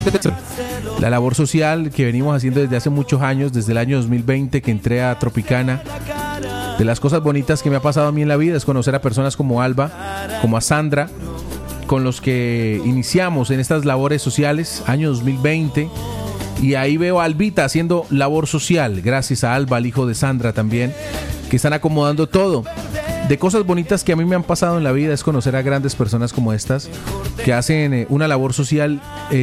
La labor social que venimos haciendo desde hace muchos años, desde el año 2020 que entré a Tropicana. De las cosas bonitas que me ha pasado a mí en la vida es conocer a personas como Alba, como a Sandra, con los que iniciamos en estas labores sociales, año 2020. Y ahí veo a Albita haciendo labor social, gracias a Alba, el hijo de Sandra también, que están acomodando todo. De cosas bonitas que a mí me han pasado en la vida es conocer a grandes personas como estas que hacen una labor social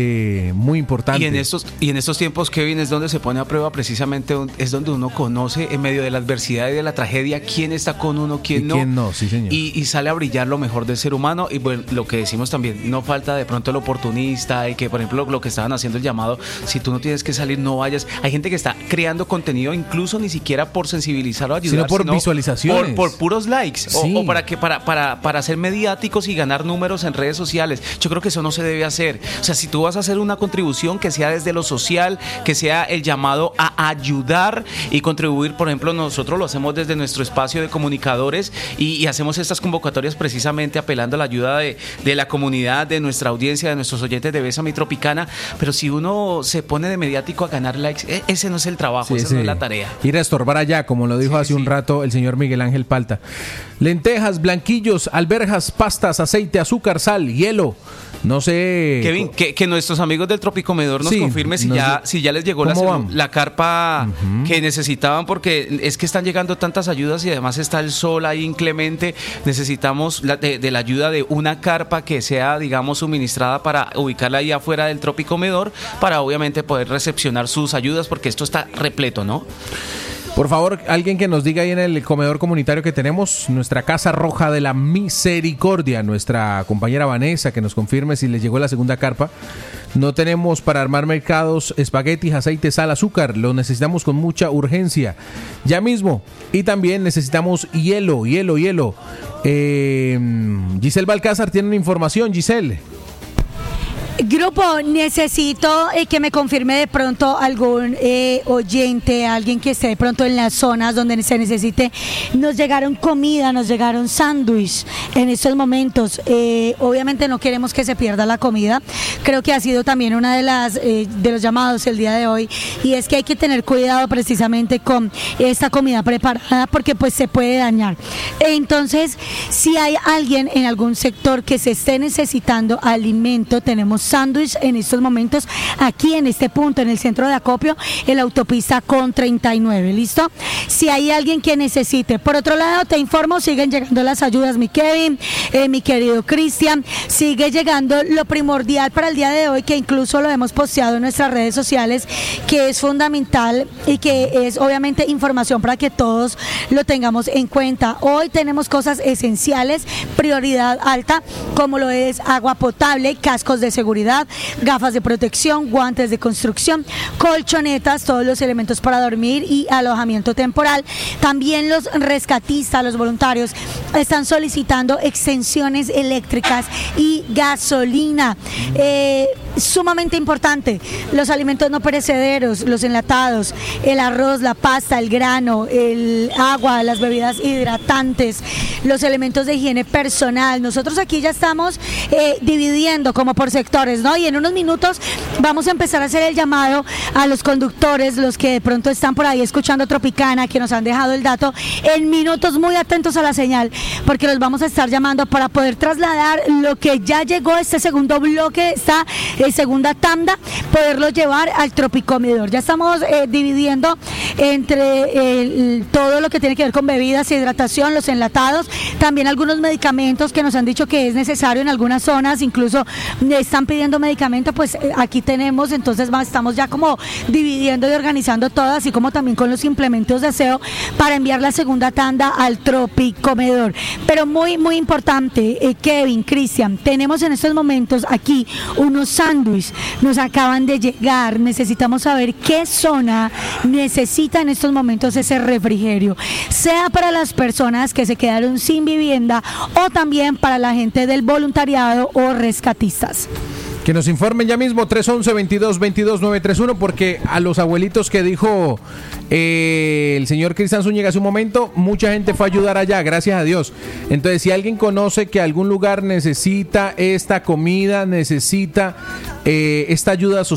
muy importante. Y en estos tiempos, Kevin, es donde se pone a prueba precisamente, es donde uno conoce en medio de la adversidad y de la tragedia quién está con uno, quién no. ¿Quién no? Sí, señor. Y sale a brillar lo mejor del ser humano. Y bueno, lo que decimos también, no falta de pronto el oportunista y que, por ejemplo, lo que estaban haciendo el llamado, si tú no tienes que salir, no vayas. Hay gente que está creando contenido, incluso ni siquiera por sensibilizar o ayudar, sino por visualizaciones. Por puros likes. Sí. O para ser mediáticos y ganar números en redes sociales. Yo creo que eso no se debe hacer. O sea, si tú vas a hacer una contribución que sea desde lo social, que sea el llamado a ayudar y contribuir, por ejemplo, nosotros lo hacemos desde nuestro espacio de comunicadores y hacemos estas convocatorias precisamente apelando a la ayuda de la comunidad, de nuestra audiencia, de nuestros oyentes de Bésame Tropicana. Pero si uno se pone de mediático a ganar likes, ese no es el trabajo, esa no es la tarea. Ir a estorbar allá, como lo dijo hace un rato el señor Miguel Ángel Palta. Lentejas, blanquillos, alberjas, pastas, aceite, azúcar, sal, hielo. No sé. Kevin, que nuestros amigos del Tropicomedor nos confirmen si ya les llegó la carpa que necesitaban, porque es que están llegando tantas ayudas y además está el sol ahí inclemente. Necesitamos de la ayuda de una carpa que sea, digamos, suministrada para ubicarla ahí afuera del Tropicomedor, para obviamente poder recepcionar sus ayudas, porque esto está repleto, ¿no? Por favor, alguien que nos diga ahí en el comedor comunitario que tenemos, nuestra Casa Roja de la Misericordia, nuestra compañera Vanessa, que nos confirme si les llegó la segunda carpa. No tenemos para armar mercados espaguetis, aceite, sal, azúcar. Lo necesitamos con mucha urgencia, ya mismo. Y también necesitamos hielo. Giselle Balcázar tiene una información. Giselle. Grupo, necesito que me confirme de pronto algún oyente, alguien que esté de pronto en las zonas donde se necesite. Nos llegaron comida, nos llegaron sándwich en estos momentos. Obviamente no queremos que se pierda la comida. Creo que ha sido también una de los llamados el día de hoy, y es que hay que tener cuidado precisamente con esta comida preparada, porque pues se puede dañar. Entonces, si hay alguien en algún sector que se esté necesitando alimento, tenemos sándwich en estos momentos aquí en este punto, en el centro de acopio, en la autopista con 39, ¿listo? Si hay alguien que necesite. Por otro lado, te informo, siguen llegando las ayudas, mi Kevin, mi querido Cristian, sigue llegando lo primordial para el día de hoy, que incluso lo hemos posteado en nuestras redes sociales, que es fundamental y que es obviamente información para que todos lo tengamos en cuenta. Hoy tenemos cosas esenciales, prioridad alta, como lo es agua potable, cascos de seguridad, gafas de protección, guantes de construcción, colchonetas, todos los elementos para dormir y alojamiento temporal. También los rescatistas, los voluntarios, están solicitando extensiones eléctricas y gasolina. Sumamente importante, los alimentos no perecederos, los enlatados, el arroz, la pasta, el grano, el agua, las bebidas hidratantes, los elementos de higiene personal. Nosotros aquí ya estamos dividiendo como por sectores, ¿no? Y en unos minutos vamos a empezar a hacer el llamado a los conductores, los que de pronto están por ahí escuchando Tropicana, que nos han dejado el dato, en minutos muy atentos a la señal, porque los vamos a estar llamando para poder trasladar lo que ya llegó, este segundo bloque, esta segunda tanda, poderlo llevar al Tropicomedor. Ya estamos dividiendo entre todo lo que tiene que ver con bebidas, hidratación, los enlatados, también algunos medicamentos que nos han dicho que es necesario en algunas zonas, incluso están pidiendo medicamento, pues aquí tenemos, entonces estamos ya como dividiendo y organizando todo, así como también con los implementos de aseo para enviar la segunda tanda al Tropicomedor. Pero muy, muy importante, Kevin, Cristian, tenemos en estos momentos aquí unos sándwiches, nos acaban de llegar, necesitamos saber qué zona necesita en estos momentos ese refrigerio, sea para las personas que se quedaron sin vivienda o también para la gente del voluntariado o rescatistas. Que nos informen ya mismo, 311-22-22-931, porque a los abuelitos que dijo el señor Cristian Zúñiga hace un momento, mucha gente fue a ayudar allá, gracias a Dios. Entonces, si alguien conoce que algún lugar necesita esta comida, necesita esta ayuda social,